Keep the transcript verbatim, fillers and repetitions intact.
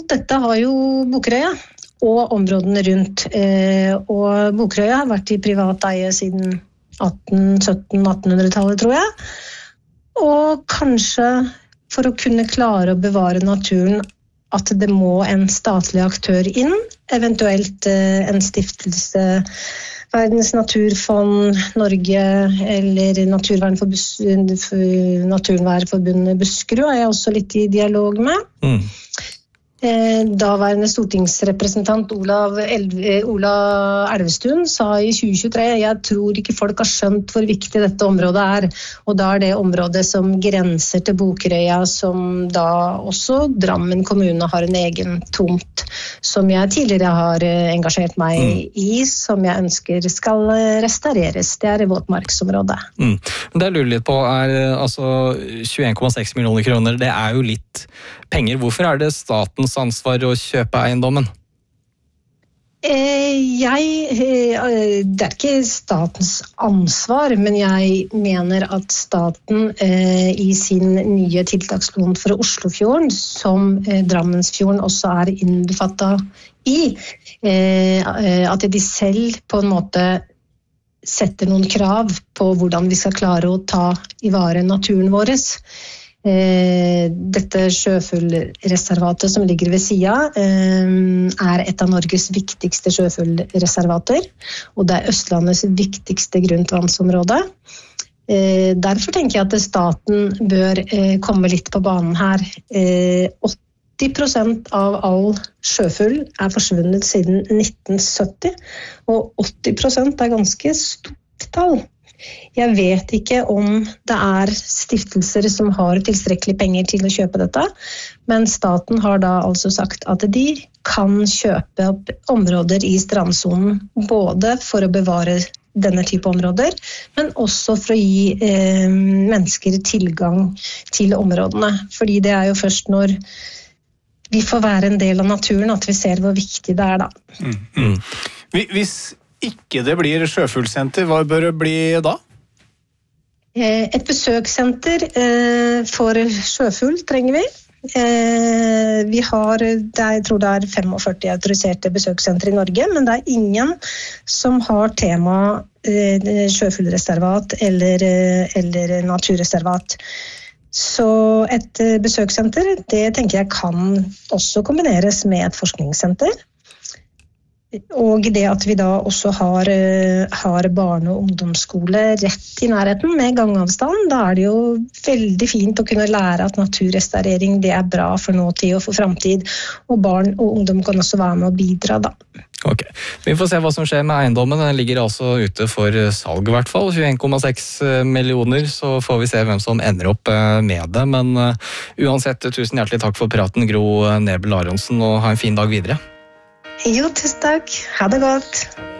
alt dette har jo Bokerøya og områdene rundt. Eh, og Bokerøya har vært i privat eie siden atten sytten attenhundretallet, tror jeg. Og kanskje for å kunne klare å bevare naturen at det må en statlig aktør inn, eventuelt eh, en stiftelse, Verdens naturfond, Norge eller Naturvernforbundet, Naturvernforbundet Buskerud er jeg også litt i dialog med. Mm. Daværende stortingsrepresentant Olav Elve, Ola Elvestuen sa i tjue tjuetre jeg tror ikke folk har skjønt hvor viktig dette området er, og da er det området som grenser til Bokerøya, som da også Drammen kommune har en egen tomt som jeg tidligere har engasjert meg mm. i, som jeg ønsker skal restaureres. Det er i våtmarksområdet. Mm. Men det jeg lurer litt på er altså tjueen komma seks millioner kroner, det er jo litt penger. Hvorfor er det statens ansvar å kjøpe eiendommen? Jeg, det er ikke statens ansvar, men jeg mener at staten i sin nye tiltaksplan for Oslofjorden, som Drammensfjorden også er innbefattet i, at de selv på en måte setter noen krav på hvordan vi skal klare å ta i vare naturen vår. Dette sjøfuglreservatet som ligger ved siden er et av Norges viktigste sjøfuglreservater, og det er Østlandets viktigste grunnvannsområde. Derfor tenker jeg at staten bør komme litt på banen her. åtti prosent av all sjøfugl er forsvunnet siden nitten sytti, og åtti prosent er ganske stort tall. Jeg vet ikke om det er stiftelser som har tilstrekkelig penger til å kjøpe dette, men staten har da altså sagt at de kan kjøpe opp områder i strandsonen, både for å bevare denne type områder, men også for å gi eh, mennesker tilgang til områdene. Fordi det er jo først når vi får være en del av naturen at vi ser hvor viktig det er da. Mm. Mm. Hvis ikke det blir sjøfuglsenter, hva bør det bli da? Et besøkssenter for sjøfugl trenger vi. Vi har, jeg tror det er førtifem autoriserte besøkssenter i Norge, men det er ingen som har tema sjøfuglreservat eller, eller naturreservat. Så et besøkssenter, det tenker jeg kan også kombineres med et forskningssenter. Og det at vi da også har, har barne- og ungdomsskole rett i nærheten med gangavstand, da er det jo veldig fint å kunne lære at naturrestaurering det er bra for nåtid og for fremtid, og barn og ungdom kan også være med og bidra da. Ok, vi får se hva som skjer med eiendommen. Den ligger altså ute for salg i hvert fall, tjueen komma seks millioner, så får vi se hvem som ender opp med det. Men uansett, tusen hjertelig takk for praten, Gro Nebel Aronsen, og ha en fin dag videre. Jo, tusen takk. Ha det godt.